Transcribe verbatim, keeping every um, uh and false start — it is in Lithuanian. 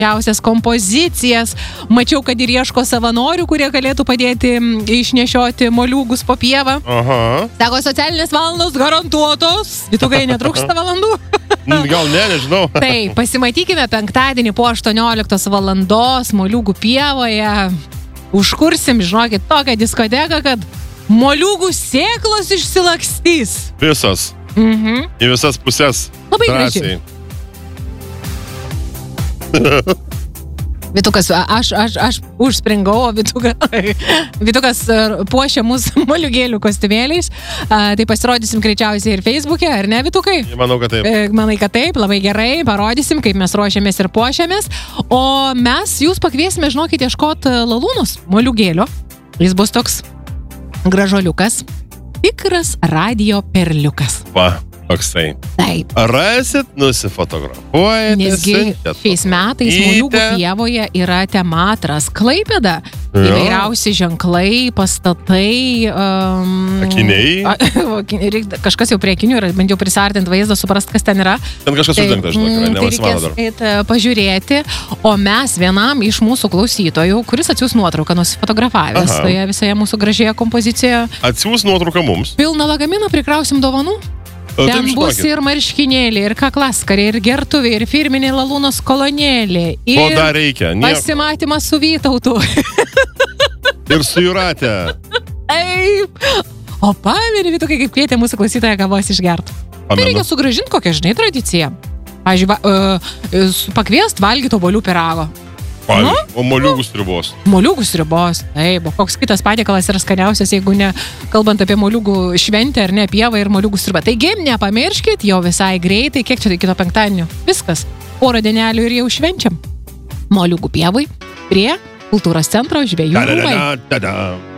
greičiausias kompozicijas. Mačiau, kad ir ieško savanorių, kurie galėtų padėti išnešioti moliūgus po pievą. Aha. Sako, socialinės valandos garantuotos. Vytukai, netrūksta valandų? Gal ne, nežinau. Tai pasimatykime penktadienį po aštuonioliktos valandos moliūgų pievoje. Užkursim, žinokit, tokią diskoteką, kad moliūgų sėklos išsilakstys. Visos. Mhm. Į visas pusės. Labai gražiai. Vytukas, aš, aš, aš užspringau, o Vytukas, Vytukas puošia mūsų moliūgėlių kostiumėliais. Tai pasirodysim greičiausiai ir Facebook'e, ar ne, Vytukai? Manau, kad taip. Manai, kad taip, labai gerai, parodysim, kaip mes ruošiamės ir puošiamės. O mes jūs pakviesime, žinokit, ieškoti lalūnus moliūgėlio. Jis bus toks gražuoliukas, tikras radio perliukas. Va, toksai. Taip. Rasit, nusifotografuojate. Nesgi šiais metais moliūgų pievoje yra tematras Klaipėda. Ja. Įvairiausi ženklai, pastatai. Um, akiniai. A, kažkas jau prie akinių yra, bandžiau prisartinti vaizdą, suprast, kas ten yra. Ten kažkas uždengta, žinok, yra, nevasimano dar. Tai reikės pažiūrėti, o mes vienam iš mūsų klausytojų, kuris atsiūs nuotrauką nusifotografavęs Aha. toje visoje mūsų gražioje kompozicijoje. Atsiūs nuotrauką mums. Pilną lagaminą prikrausim dovanų. O, ten taip, bus ir marškinėlė, ir kaklaskarė, ir gertuvė, ir firminė Lalūnos kolonėlė. Ir o dar reikia. Nieko. Pasimatymas su Vytautu. Ir su Jūrate. Taip. O pameni, Vytukai, kaip kvietė mūsų klausytoją kavos išgert. Tai reikia sugrąžinti kokią, žinai, tradiciją. Pavyzdžiui, uh, pakviest valgyti obuolių pyrago. Nu? O moliūgų sriubos. Moliūgų sriubos, taip, o koks kitas patiekalas yra skaniausias, jeigu ne, kalbant apie moliūgų šventę ar ne, pievą ir moliūgų sriubą. Taigi, nepamirškit, jau visai greitai, kiek čia kito penktadienio, viskas, porą dienelių ir jau švenčiam. Moliūgų pievai prie kultūros centro Žvejų rūmai.